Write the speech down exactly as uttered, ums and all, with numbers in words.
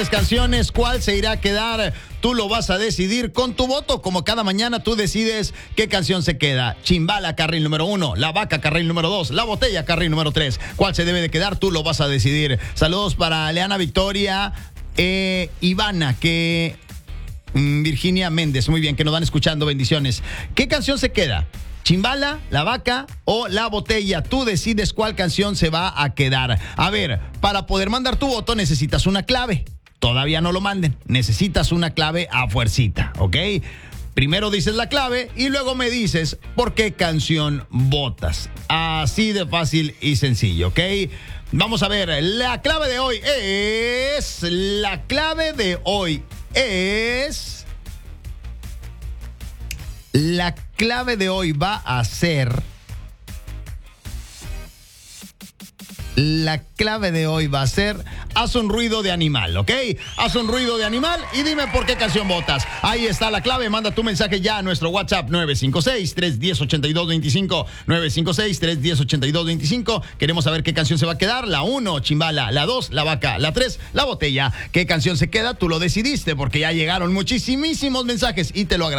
canciones, ¿cuál se irá a quedar? Tú lo vas a decidir con tu voto. Como cada mañana tú decides qué canción se queda. Chimbala, carril número uno. La Vaca, carril número dos. La Botella, carril número tres. ¿Cuál se debe de quedar? Tú lo vas a decidir. Saludos para Leana Victoria, eh, Ivana, que... Mm, Virginia Méndez, muy bien, que nos van escuchando, bendiciones. ¿Qué canción se queda? ¿Chimbala, La Vaca o La Botella? Tú decides cuál canción se va a quedar. A ver, para poder mandar tu voto necesitas una clave. Todavía no lo manden. Necesitas una clave a fuercita, ¿ok? Primero dices la clave y luego me dices por qué canción votas. Así de fácil y sencillo, ¿ok? Vamos a ver, la clave de hoy es... La clave de hoy es... La clave de hoy va a ser... La clave de hoy va a ser, haz un ruido de animal, ¿ok? Haz un ruido de animal y dime por qué canción votas. Ahí está la clave, manda tu mensaje ya a nuestro WhatsApp nueve cinco seis, tres uno cero, ocho dos dos cinco, nueve cinco seis, tres uno cero, ocho dos dos cinco. Queremos saber qué canción se va a quedar, la uno, Chimbala, la dos, La Vaca, la tres, La Botella. ¿Qué canción se queda? Tú lo decidiste porque ya llegaron muchísimos mensajes y te lo agradezco.